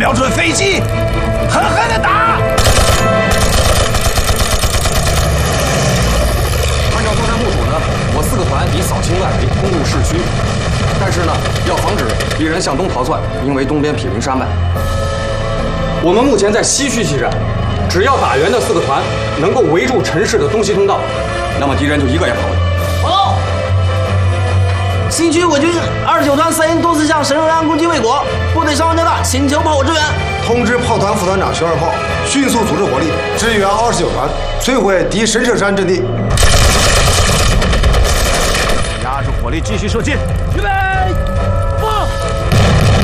瞄准飞机，狠狠的打！ 按照作战部署呢，我4个团已扫清外围，攻入市区。但是呢，要防止敌人向东逃窜，因为东边毗邻山脉。我们目前在西区激战，只要打援的4个团能够围住城市的东西通道，那么敌人就一个也跑不了。 报告，西区我军29团3营多次向神瑞安攻击未果，部队伤亡较大，请求炮火支援。 通知炮团副团长徐二炮，迅速组织火力支援29团，摧毁敌神社山阵地。 压制火力，继续射击，预备！